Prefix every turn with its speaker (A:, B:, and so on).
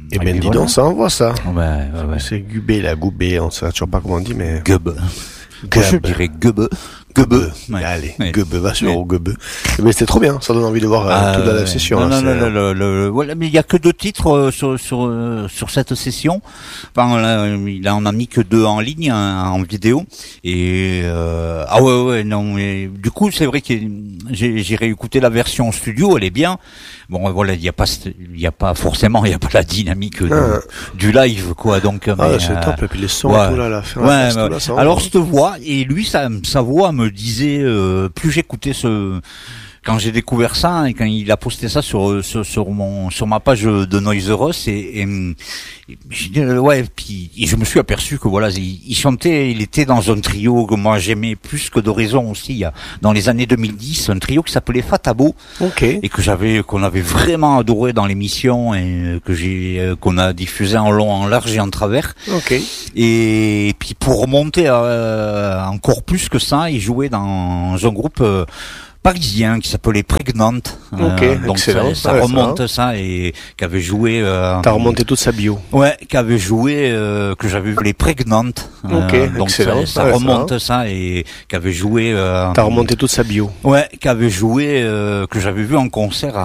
A: Et ben,
B: puis
A: dis
B: voilà.
A: donc, ça envoie ça.
B: Ouais.
A: C'est Gubé, là, Goubé, on sait toujours pas comment on dit, mais...
B: Gub. Je dirais Gub.
A: Gubbe.
B: Ouais.
A: Allez,
B: Ouais.
A: Gubbe, va sur
B: Ouais.
A: Gubbe. Mais c'était trop bien, ça donne envie de voir toute la session.
B: Non,
A: là,
B: voilà, mais il y a que 2 titres sur cette session. Enfin, là, il en a mis que 2 en ligne, en vidéo. Et non, mais du coup, c'est vrai que j'ai réécouté la version studio, elle est bien. Bon, voilà, il y a pas la dynamique du live, quoi. Donc,
A: c'est top. Et puis les sons,
B: ouais.
A: tout là, la fin.
B: Ouais,
A: tout là, ça envoie.
B: alors cette voix, et lui, sa voix me disait, plus j'écoutais quand j'ai découvert ça et quand il a posté ça sur ma page de Noise Ross et j'ai dit puis je me suis aperçu que voilà, il chantait, il était dans un trio que moi j'aimais plus que d'Horizon aussi, il y a, dans les années 2010, un trio qui s'appelait Fatabo.
A: Ok.
B: Et qu'on avait vraiment adoré dans l'émission et qu'on a diffusé en long, en large et en travers.
A: Ok.
B: Et puis pour remonter encore plus que ça, il jouait dans un groupe parisien qui s'appelait Prégnante.
A: Ok,
B: donc
A: excellent.
B: ça remonte ça et qu'avait joué.
A: T'as remonté toute sa bio.
B: Ouais, qu'avait joué que j'avais vu les Prégnantes.
A: Ok,
B: donc
A: excellent.
B: ça remonte ça et qu'avait joué.
A: T'as remonté toute sa bio.
B: Ouais, qu'avait joué que j'avais vu en concert